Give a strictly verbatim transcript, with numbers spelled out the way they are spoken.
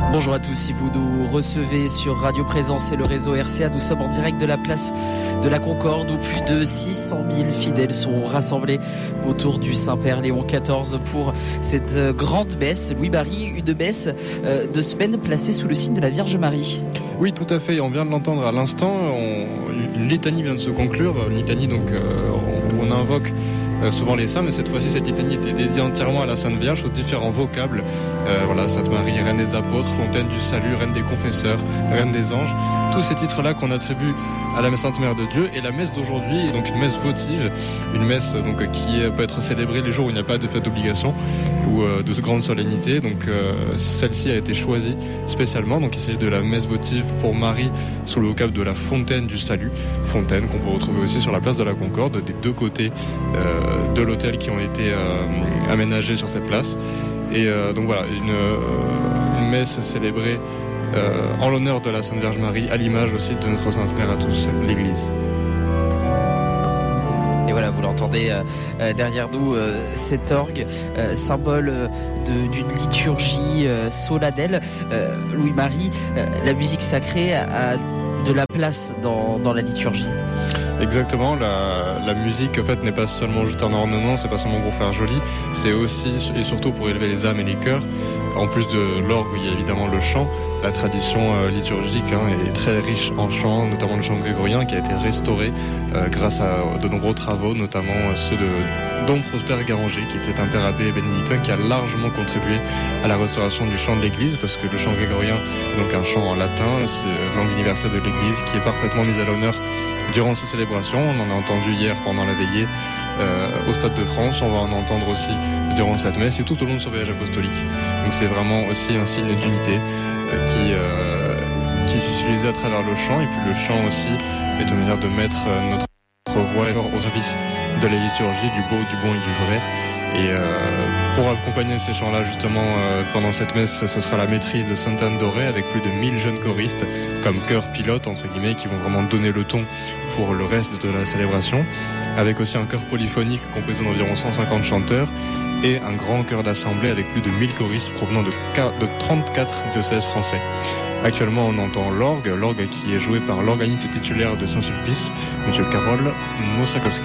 Bonjour à tous, si vous nous recevez sur Radio Présence et le réseau R C A, nous sommes en direct de la place de la Concorde où plus de six cent mille fidèles sont rassemblés autour du Saint-Père Léon quatorze pour cette grande messe. Louis-Marie, une messe de semaine placée sous le signe de la Vierge Marie. Oui, tout à fait, on vient de l'entendre à l'instant, on, une litanie vient de se conclure, une litanie donc, euh, où on invoque Euh, souvent les saints, mais cette fois-ci cette litanie était dédiée entièrement à la Sainte Vierge, aux différents vocables. Euh, voilà, Sainte Marie, Reine des Apôtres, Fontaine du Salut, Reine des Confesseurs, Reine des Anges. Tous ces titres-là qu'on attribue à la Sainte Mère de Dieu. Et la messe d'aujourd'hui est donc une messe votive, une messe donc qui peut être célébrée les jours où il n'y a pas de fête d'obligation ou euh, de grande solennité. Donc euh, celle-ci a été choisie spécialement. Donc il s'agit de la messe votive pour Marie sous le vocable de la Fontaine du Salut, Fontaine qu'on peut retrouver aussi sur la place de la Concorde, des deux côtés euh, de l'hôtel qui ont été euh, aménagés sur cette place. Et euh, donc voilà, une, euh, une messe célébrée euh, en l'honneur de la Sainte Vierge Marie, à l'image aussi de notre Sainte Mère à tous, l'Église. Et voilà, vous l'entendez euh, derrière nous, euh, cet orgue, euh, symbole de, d'une liturgie euh, solennelle. Euh, Louis-Marie, euh, la musique sacrée a de la place dans, dans la liturgie. Exactement, la, la musique en fait n'est pas seulement juste un ornement, c'est pas seulement pour faire joli, c'est aussi et surtout pour élever les âmes et les cœurs. En plus de l'orgue, il y a évidemment le chant. La tradition euh, liturgique hein, est très riche en chants, notamment le chant grégorien qui a été restauré euh, grâce à de nombreux travaux, notamment euh, ceux de Dom Prosper Garanger, qui était un père abbé bénédictin qui a largement contribué à la restauration du chant de l'Église, parce que le chant grégorien est donc un chant en latin, c'est langue universelle de l'Église, qui est parfaitement mise à l'honneur durant ces célébrations. On en a entendu hier pendant la veillée euh, au Stade de France, on va en entendre aussi durant cette messe et tout au long de son voyage apostolique. Donc c'est vraiment aussi un signe d'unité euh, qui, euh, qui est utilisé à travers le chant, et puis le chant aussi est une manière de mettre euh, notre voix au service de la liturgie, du beau, du bon et du vrai. Et euh, pour accompagner ces chants-là, justement, euh, pendant cette messe, ce sera la maîtrise de Sainte-Anne d'Auray avec plus de mille jeunes choristes comme chœur pilote, entre guillemets, qui vont vraiment donner le ton pour le reste de la célébration, avec aussi un chœur polyphonique composé d'environ cent cinquante chanteurs et un grand chœur d'assemblée avec plus de mille choristes provenant de, de trente-quatre diocèses français. Actuellement, on entend l'orgue, l'orgue qui est joué par l'organiste titulaire de Saint-Sulpice, M. Karol Mosakowski.